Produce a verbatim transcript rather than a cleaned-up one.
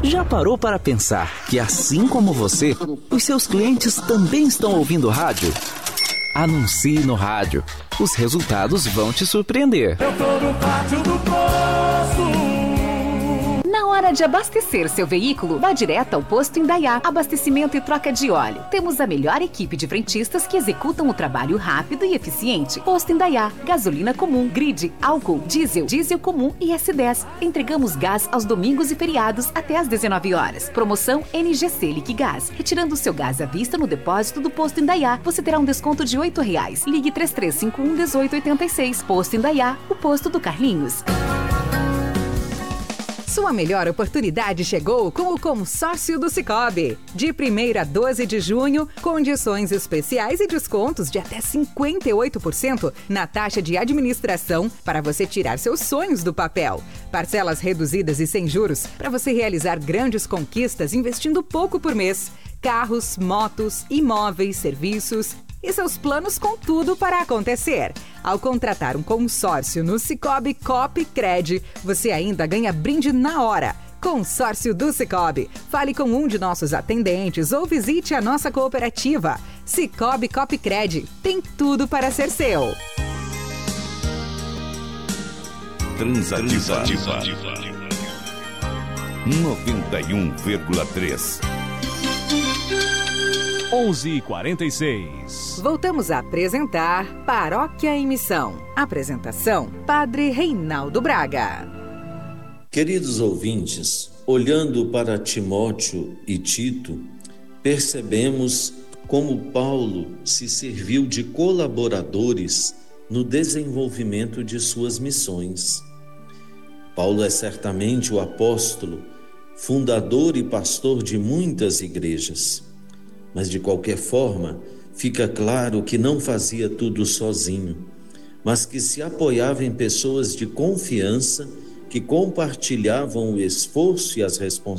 Já parou para pensar que, assim como você, os seus clientes também estão ouvindo rádio? Anuncie no rádio. Os resultados vão te surpreender. Eu tô no pátio do posto. Na hora de abastecer seu veículo, vá direto ao Posto Indaiá. Abastecimento e troca de óleo. Temos a melhor equipe de frentistas que executam o trabalho rápido e eficiente. Posto Indaiá. Gasolina comum, grid, álcool, diesel, diesel comum e S dez. Entregamos gás aos domingos e feriados até às dezenove horas. Promoção N G C Liquigás. Retirando o seu gás à vista no depósito do Posto Indaiá, você terá um desconto de oito reais. Ligue três três cinco um, um oito oito seis. Posto Indaiá, o posto do Carlinhos. Sua melhor oportunidade chegou com o consórcio do Sicoob. De primeiro a doze de junho, condições especiais e descontos de até cinquenta e oito por cento na taxa de administração para você tirar seus sonhos do papel. Parcelas reduzidas e sem juros para você realizar grandes conquistas investindo pouco por mês. Carros, motos, imóveis, serviços e seus planos com tudo para acontecer. Ao contratar um consórcio no Sicoob Cop Cred, você ainda ganha brinde na hora. Consórcio do Sicoob. Fale com um de nossos atendentes ou visite a nossa cooperativa. Sicoob Cop Cred. Tem tudo para ser seu. Transativa. noventa e um vírgula três. onze e quarenta e seis. Voltamos a apresentar Paróquia em Missão. Apresentação, Padre Reinaldo Braga. Queridos ouvintes, olhando para Timóteo e Tito, percebemos como Paulo se serviu de colaboradores no desenvolvimento de suas missões. Paulo é certamente o apóstolo, fundador e pastor de muitas igrejas. Mas, de qualquer forma, fica claro que não fazia tudo sozinho, mas que se apoiava em pessoas de confiança que compartilhavam o esforço e as responsabilidades